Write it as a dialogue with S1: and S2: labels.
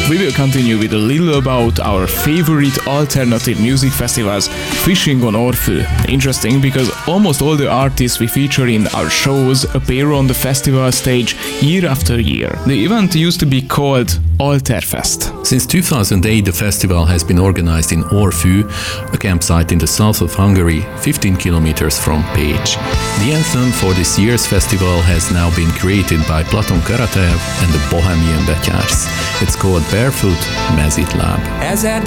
S1: We will continue with a little about our favorite alternative music festivals, Fishing on Orfű. Interesting because almost all the artists we feature in our shows appear on the festival stage year after year. The event used to be called Alterfest.
S2: Since 2008, the festival has been organized in Orfű, a campsite in the south of Hungary, 15 kilometers from Pécs. The anthem for this year's festival has now been created by Platon Karatev and the Bohemian Betyárs. It's called Barefoot Mezitláb.